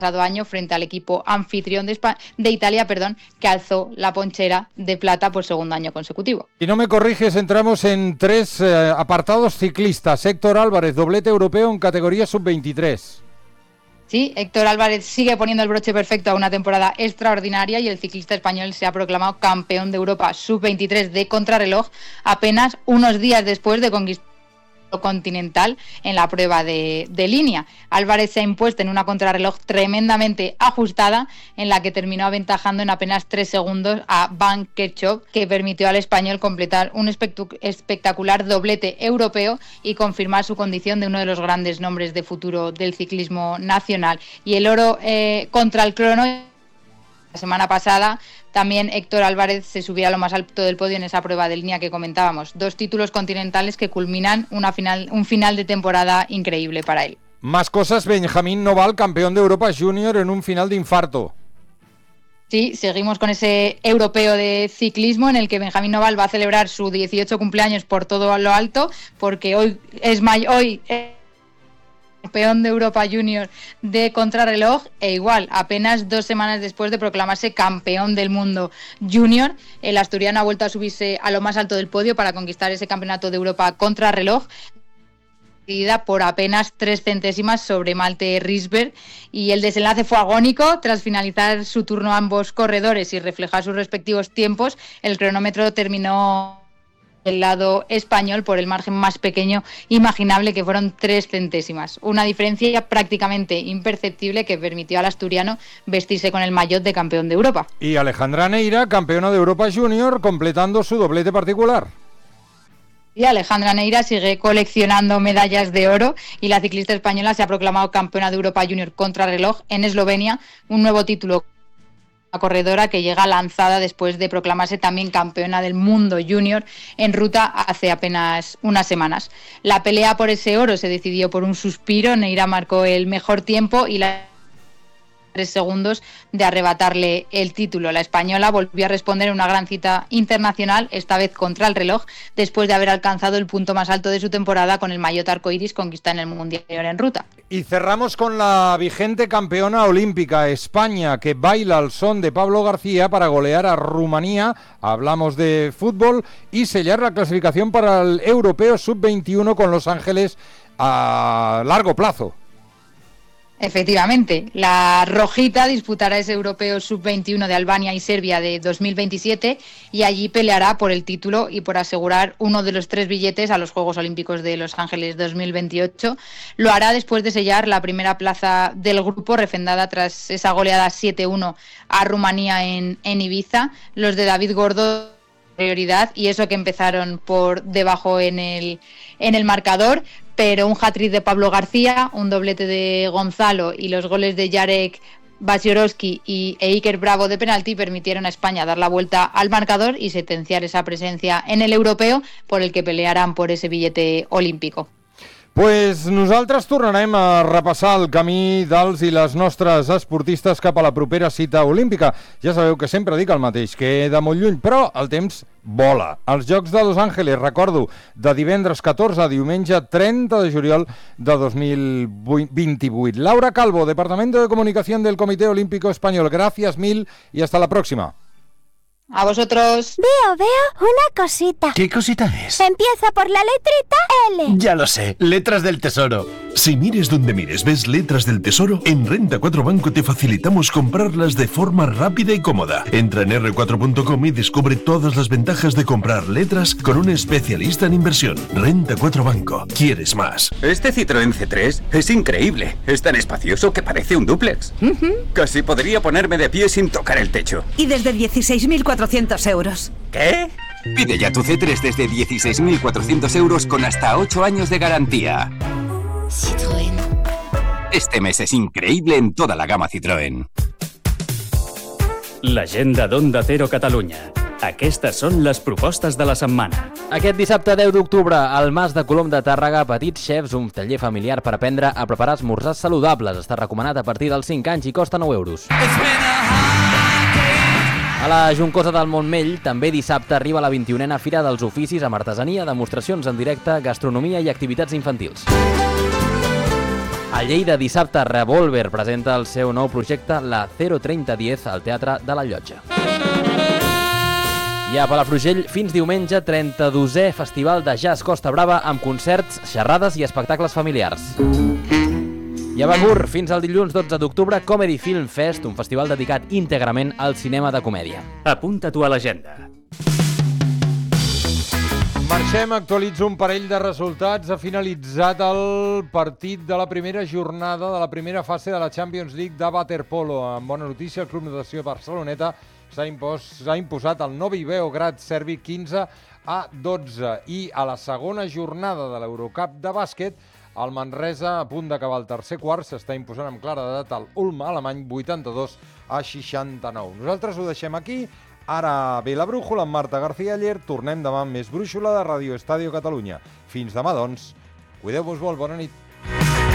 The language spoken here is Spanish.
pasado año frente al equipo anfitrión de Italia, que alzó la ponchera de plata por segundo año consecutivo. Si no me corriges, entramos en 3 apartados ciclistas. Héctor Álvarez, doblete europeo en categoría sub-23. Sí, Héctor Álvarez sigue poniendo el broche perfecto a una temporada extraordinaria y el ciclista español se ha proclamado campeón de Europa sub-23 de contrarreloj apenas unos días después de conquistar continental en la prueba de línea. Álvarez se ha impuesto en una contrarreloj tremendamente ajustada en la que terminó aventajando en apenas 3 segundos a Van Kerchove, que permitió al español completar un espectacular doblete europeo y confirmar su condición de uno de los grandes nombres de futuro del ciclismo nacional. Y el oro contra el crono. La semana pasada también Héctor Álvarez se subía a lo más alto del podio en esa prueba de línea que comentábamos. 2 títulos continentales que culminan un final de temporada increíble para él. Más cosas, Benjamín Noval, campeón de Europa Junior en un final de infarto. Sí, seguimos con ese europeo de ciclismo en el que Benjamín Noval va a celebrar su 18 cumpleaños por todo lo alto, porque hoy campeón de Europa Junior de contrarreloj e igual, apenas 2 semanas después de proclamarse campeón del mundo junior, el asturiano ha vuelto a subirse a lo más alto del podio para conquistar ese campeonato de Europa contrarreloj por apenas 3 centésimas sobre Malte Risberg, y el desenlace fue agónico. Tras finalizar su turno ambos corredores y reflejar sus respectivos tiempos, el cronómetro terminó el lado español por el margen más pequeño imaginable, que fueron 3 centésimas. Una diferencia prácticamente imperceptible que permitió al asturiano vestirse con el maillot de campeón de Europa. Y Alejandra Neira, campeona de Europa Junior, completando su doblete particular. Y Alejandra Neira sigue coleccionando medallas de oro y la ciclista española se ha proclamado campeona de Europa Junior contrarreloj en Eslovenia, un nuevo título. La corredora que llega lanzada después de proclamarse también campeona del mundo junior en ruta hace apenas unas semanas. La pelea por ese oro se decidió por un suspiro. Neira marcó el mejor tiempo y 3 segundos de arrebatarle el título. La española volvió a responder en una gran cita internacional, esta vez contra el reloj, después de haber alcanzado el punto más alto de su temporada con el maillot arcoiris conquistado en el Mundial en ruta. Y cerramos con la vigente campeona olímpica, España, que baila al son de Pablo García para golear a Rumanía. Hablamos de fútbol y sellar la clasificación para el Europeo Sub-21 con Los Ángeles a largo plazo. Efectivamente, la rojita disputará ese Europeo Sub-21 de Albania y Serbia de 2027 y allí peleará por el título y por asegurar uno de los 3 billetes a los Juegos Olímpicos de Los Ángeles 2028. Lo hará después de sellar la primera plaza del grupo, refrendada tras esa goleada 7-1 a Rumanía en Ibiza. Los de David Gordo prioridad, y eso que empezaron por debajo en el marcador, pero un hat-trick de Pablo García, un doblete de Gonzalo y los goles de Jarek Basiorowski e Iker Bravo de penalti permitieron a España dar la vuelta al marcador y sentenciar esa presencia en el europeo, por el que pelearán por ese billete olímpico. Pues nosaltres tornarem a repassar el camí dels i les nostres esportistes cap a la propera cita olímpica. Ja sabeu que sempre dic el mateix, que de molt lluny, però el temps vola. Els Jocs de Los Ángeles, recordo, de divendres 14 a diumenge 30 de juliol de 2028. Laura Calvo, Departamento de Comunicación del Comité Olímpico Español. Gracias mil y hasta la próxima. A vosotros. Veo una cosita. ¿Qué cosita es? Empieza por la letrita L. Ya lo sé, letras del tesoro. Si mires donde mires, ves letras del tesoro, en Renta 4 Banco te facilitamos comprarlas de forma rápida y cómoda. Entra en r4.com y descubre todas las ventajas de comprar letras con un especialista en inversión. Renta 4 Banco. ¿Quieres más? Este Citroën C3 es increíble. Es tan espacioso que parece un dúplex. Casi podría ponerme de pie sin tocar el techo. Y desde 16.400 euros. ¿Qué? Pide ya tu C3 desde 16.400 euros con hasta 8 años de garantía. Citroën. Este mes es increíble en toda la gama Citroën. L'agenda d'Onda Cero Catalunya. Aquestes són les propostes de la setmana. Aquest dissabte 10 d'octubre, al Mas de Colom de Tàrrega, Petits Chefs, un taller familiar per aprendre a preparar esmorzars saludables. Està recomanat a partir dels 5 anys i costa 9 euros. A la Juncosa del Montmell, també dissabte arriba la 21a Fira dels Oficis amb artesania, demostracions en directe, gastronomia i activitats infantils. A Lleida, dissabte, Revolver presenta el seu nou projecte, la 03010, al Teatre de la Llotja. I a Palafrugell, fins diumenge, 32è Festival de Jazz Costa Brava amb concerts, xerrades i espectacles familiars. I a Begur, fins al dilluns 12 d'octubre, Comedy Film Fest, un festival dedicat íntegrament al cinema de comèdia. Apunta-t'ho a l'agenda. Marxem, actualitzo un parell de resultats. Ha finalitzat el partit de la primera jornada de la primera fase de la Champions League de waterpolo. Amb bona notícia, el Club Natació Barceloneta s'ha imposat el Novi Beograd serbi 15-12. I a la segona jornada de l'Eurocup de bàsquet, el Manresa, a punt d'acabar el tercer quart, s'està imposant amb claredat al Ulm alemany 82-69. Nosaltres ho deixem aquí. Ara ve la brújula amb Marta García Aller. Tornem demà amb més brúixola de Ràdio Estadio Catalunya. Fins demà, doncs. Cuideu-vos molt. Bona nit.